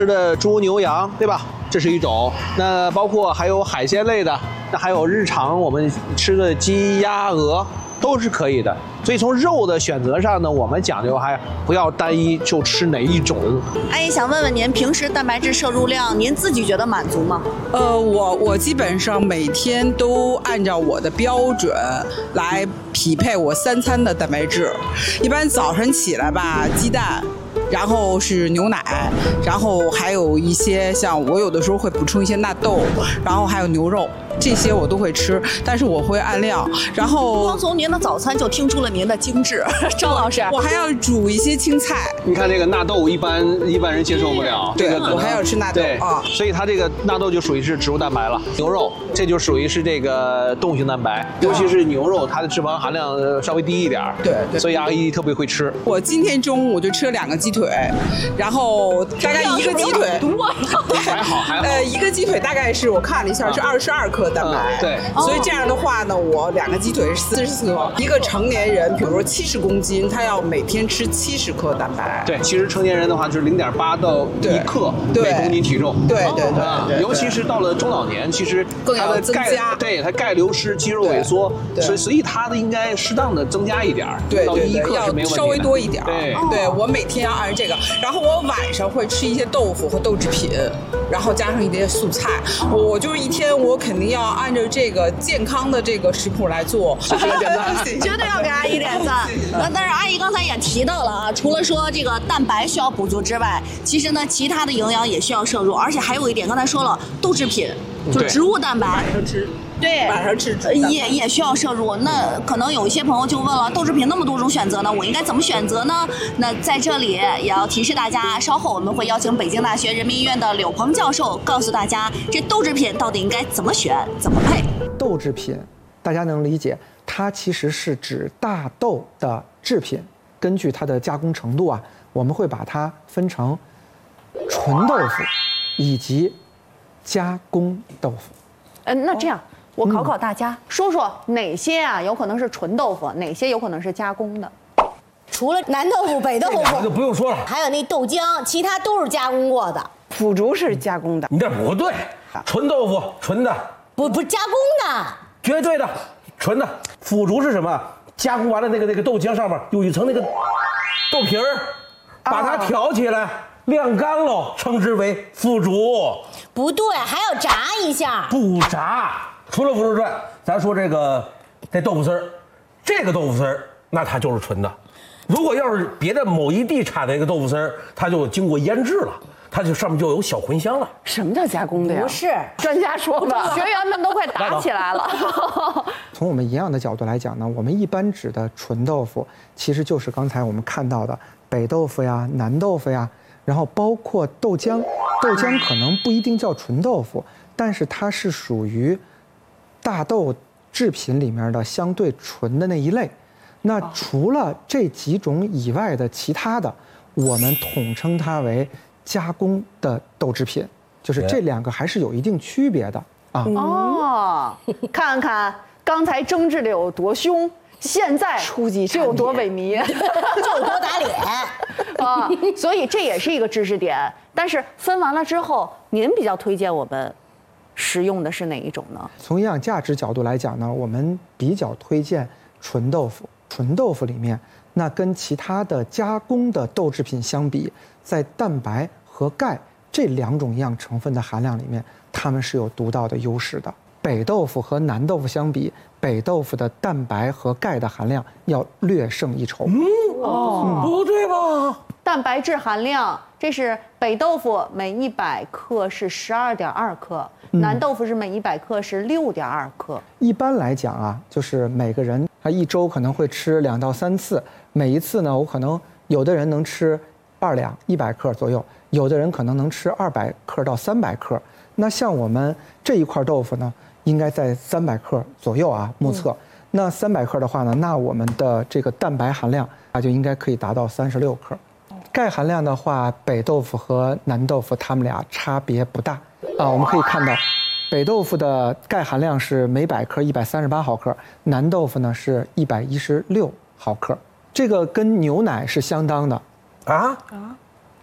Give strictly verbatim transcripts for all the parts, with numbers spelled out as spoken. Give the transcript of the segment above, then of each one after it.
吃的猪牛羊，对吧？这是一种。那包括还有海鲜类的，那还有日常我们吃的鸡、鸭、鹅都是可以的。所以从肉的选择上呢，我们讲究还不要单一就吃哪一种。 阿姨想问问您，平时蛋白质摄入量，您自己觉得满足吗？ 呃，我我基本上每天都按照我的标准来匹配我三餐的蛋白质。一般早晨起来吧，鸡蛋。然后是牛奶，然后还有一些像我有的时候会补充一些纳豆，然后还有牛肉，这些我都会吃，但是我会按量。然后光从您的早餐就听出了您的精致，张老师。 我还要煮一些青菜。 你看这个纳豆，一般一般人接受不了。 对， 这个我还要吃纳豆啊， 所以它这个纳豆就属于是植物蛋白了。牛肉这就属于是这个动物性蛋白，尤其是牛肉，它的脂肪含量稍微低一点。 对对。 所以阿姨特别会吃。 我今天中午就吃了两个鸡腿。然后大概一个鸡腿， 还好还好。 呃，一个鸡腿大概是我看了一下是二十二克蛋白， 对。 所以这样的话呢，我两个鸡腿是四十四克。一个成年人，比如说七十公斤，他要每天吃七十克蛋白。 对，其实成年人的话就是零点八到一克每公斤体重。 对对对。 尤其是到了中老年，其实更要增加。 对，它钙流失、肌肉萎缩，所以所以它的应该适当的增加一点， 对到一克是没问题的。 要稍微多一点。 对， 对我每天要按这个。然后我晚上会吃一些豆腐和豆制品，然后加上一点素菜。我就是一天我肯定要按照这个健康的这个食谱来做。 绝对要给阿姨点赞。那但是阿姨刚才也提到了啊，除了说这个蛋白需要补足之外，其实呢其他的营养也需要摄入，而且还有一点刚才说了，豆制品就植物蛋白。 晚上吃。 对， 晚上吃也也需要摄入。那可能有一些朋友就问了，豆制品那么多种选择呢，我应该怎么选择呢？那在这里也要提示大家，稍后我们会邀请北京大学人民医院的柳鹏教授告诉大家，这豆制品到底应该怎么选，怎么配。 豆制品，大家能理解，它其实是指大豆的制品，根据它的加工程度啊，我们会把它分成纯豆腐以及加工豆腐。 嗯、呃，那这样。我考考大家，嗯、说说哪些啊有可能是纯豆腐，哪些有可能是加工的？ 除了南豆腐、北豆腐， 就不用说了， 还有那豆浆，其他都是加工过的。 腐竹是加工的， 你这不对，纯豆腐纯的， 不不加工的， 绝对的纯的。腐竹是什么？加工完了那个那个豆浆上面有一层那个豆皮儿，把它挑起来。晾干喽，称之为腐竹。 不对，还要炸一下。 不炸。除了腐竹之外，咱说这个这豆腐丝儿，这个豆腐丝儿，那它就是纯的。如果要是别的某一地产的一个豆腐丝儿，它就经过腌制了，它就上面就有小茴香了。 什么叫加工的呀？ 不是， 专家说吧，学员们都快打起来了。 从我们营养的角度来讲呢，我们一般指的纯豆腐，其实就是刚才我们看到的北豆腐呀、南豆腐呀。然后包括豆浆，豆浆可能不一定叫纯豆腐，但是它是属于大豆制品里面的相对纯的那一类。那除了这几种以外的其他的，我们统称它为加工的豆制品，就是这两个还是有一定区别的啊。 哦，看看刚才争执的有多凶。现在初级就有多萎靡， 就有多打脸啊！所以这也是一个知识点。但是分完了之后，您比较推荐我们食用的是哪一种呢？ 从营养价值角度来讲呢，我们比较推荐纯豆腐。纯豆腐里面，那跟其他的加工的豆制品相比，在蛋白和钙这两种营养成分的含量里面，它们是有独到的优势的。北豆腐和南豆腐相比，北豆腐的蛋白和钙的含量要略胜一筹。 嗯，哦，不对吧？ 蛋白质含量，这是北豆腐每一百克是十二点二克，嗯、南豆腐是每一百克是六点二克。 一般来讲啊，就是每个人他一周可能会吃两到三次，每一次呢，我可能有的人能吃二两一百克左右，有的人可能能吃二百克到三百克。那像我们这一块豆腐呢？应该在三百克左右啊，目测。嗯、那三百克的话呢，那我们的这个蛋白含量啊，就应该可以达到三十六克。钙含量的话，北豆腐和南豆腐它们俩差别不大啊。我们可以看到，北豆腐的钙含量是每百克一百三十八毫克，南豆腐呢是一百一十六毫克。这个跟牛奶是相当的啊啊。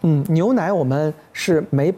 嗯，牛奶我们是每